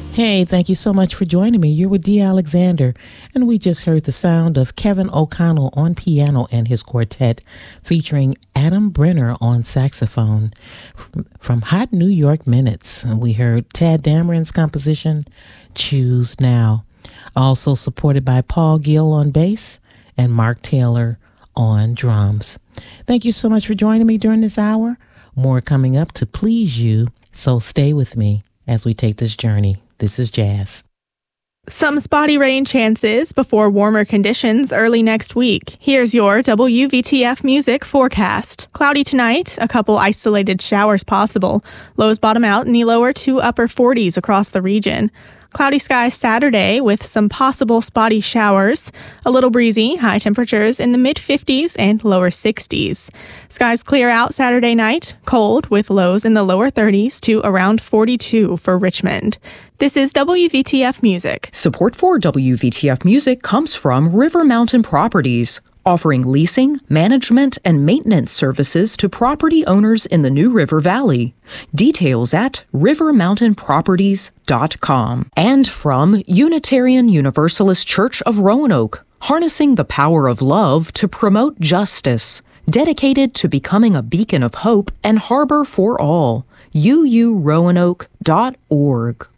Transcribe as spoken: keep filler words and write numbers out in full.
Hey, thank you so much for joining me. You're with Dee Alexander, and we just heard the sound of Kevin O'Connell on piano and his quartet, featuring Adam Brenner on saxophone. From Hot New York Minutes, we heard Tad Dameron's composition, Choose Now. Also supported by Paul Gill on bass and Mark Taylor on drums. Thank you so much for joining me during this hour. More coming up to please you, so stay with me as we take this journey. This is Jazz. Some spotty rain chances before warmer conditions early next week. Here's your W V T F music forecast. Cloudy tonight, a couple isolated showers possible. Lows bottom out in the lower to upper forties across the region. Cloudy skies Saturday with some possible spotty showers. A little breezy, high temperatures in the mid-fifties and lower sixties. Skies clear out Saturday night, cold with lows in the lower thirties to around forty-two for Richmond. This is W V T F Music. Support for W V T F Music comes from River Mountain Properties, offering leasing, management, and maintenance services to property owners in the New River Valley. Details at river mountain properties dot com. And from Unitarian Universalist Church of Roanoke, harnessing the power of love to promote justice, dedicated to becoming a beacon of hope and harbor for all. u u roanoke dot org.